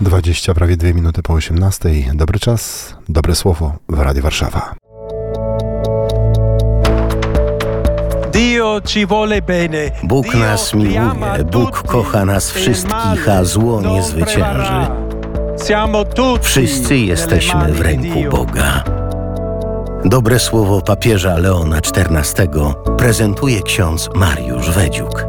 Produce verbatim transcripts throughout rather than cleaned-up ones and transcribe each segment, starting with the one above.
Dwadzieścia prawie dwie minuty po osiemnastej. Dobry czas, dobre słowo w Radiu Warszawa. Bóg nas miłuje, Bóg kocha nas wszystkich, a zło nie zwycięży. Wszyscy jesteśmy w ręku Boga. Dobre słowo papieża Leona czternastego prezentuje ksiądz Mariusz Wedziuk.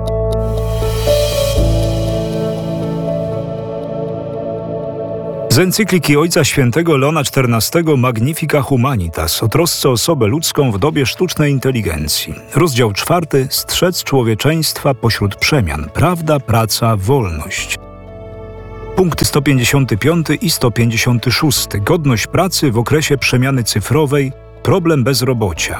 Z encykliki Ojca Świętego Leona czternastego Magnifica Humanitas o trosce o osobę ludzką w dobie sztucznej inteligencji. Rozdział czwarty. Strzec człowieczeństwa pośród przemian. Prawda, praca, wolność. Punkty sto pięćdziesiąty piąty i sto pięćdziesiąty szósty. Godność pracy w okresie przemiany cyfrowej. Problem bezrobocia.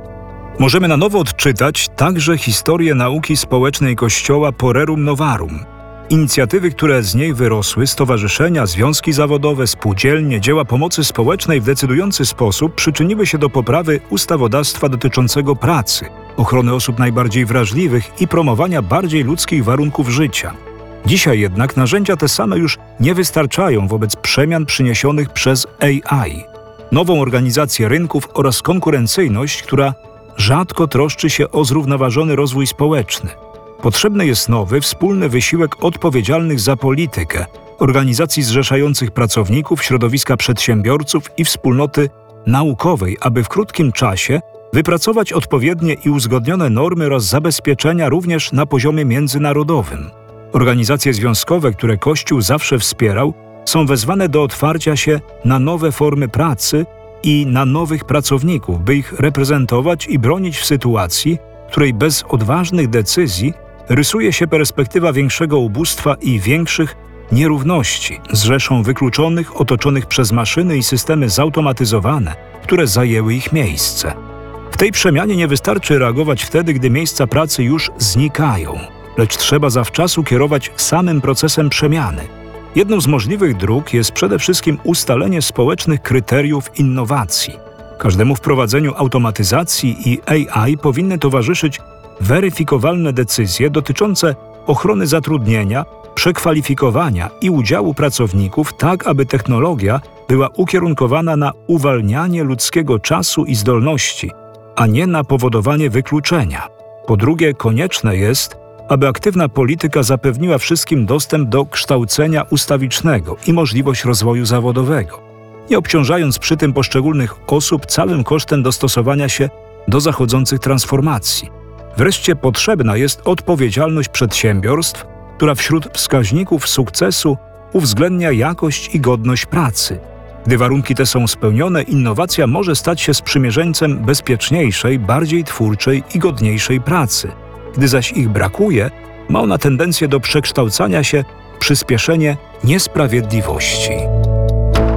Możemy na nowo odczytać także historię nauki społecznej Kościoła po Rerum Novarum. Inicjatywy, które z niej wyrosły, stowarzyszenia, związki zawodowe, spółdzielnie, dzieła pomocy społecznej w decydujący sposób przyczyniły się do poprawy ustawodawstwa dotyczącego pracy, ochrony osób najbardziej wrażliwych i promowania bardziej ludzkich warunków życia. Dzisiaj jednak narzędzia te same już nie wystarczają wobec przemian przyniesionych przez A I, nową organizację rynków oraz konkurencyjność, która rzadko troszczy się o zrównoważony rozwój społeczny. Potrzebny jest nowy, wspólny wysiłek odpowiedzialnych za politykę, organizacji zrzeszających pracowników, środowiska przedsiębiorców i wspólnoty naukowej, aby w krótkim czasie wypracować odpowiednie i uzgodnione normy oraz zabezpieczenia również na poziomie międzynarodowym. Organizacje związkowe, które Kościół zawsze wspierał, są wezwane do otwarcia się na nowe formy pracy i na nowych pracowników, by ich reprezentować i bronić w sytuacji, w której bez odważnych decyzji rysuje się perspektywa większego ubóstwa i większych nierówności z rzeszą wykluczonych, otoczonych przez maszyny i systemy zautomatyzowane, które zajęły ich miejsce. W tej przemianie nie wystarczy reagować wtedy, gdy miejsca pracy już znikają, lecz trzeba zawczasu kierować samym procesem przemiany. Jedną z możliwych dróg jest przede wszystkim ustalenie społecznych kryteriów innowacji. Każdemu wprowadzeniu automatyzacji i A I powinny towarzyszyć weryfikowalne decyzje dotyczące ochrony zatrudnienia, przekwalifikowania i udziału pracowników, tak aby technologia była ukierunkowana na uwalnianie ludzkiego czasu i zdolności, a nie na powodowanie wykluczenia. Po drugie, konieczne jest, aby aktywna polityka zapewniła wszystkim dostęp do kształcenia ustawicznego i możliwość rozwoju zawodowego, nie obciążając przy tym poszczególnych osób całym kosztem dostosowania się do zachodzących transformacji. Wreszcie potrzebna jest odpowiedzialność przedsiębiorstw, która wśród wskaźników sukcesu uwzględnia jakość i godność pracy. Gdy warunki te są spełnione, innowacja może stać się sprzymierzeńcem bezpieczniejszej, bardziej twórczej i godniejszej pracy. Gdy zaś ich brakuje, ma ona tendencję do przekształcania się w przyspieszenie niesprawiedliwości.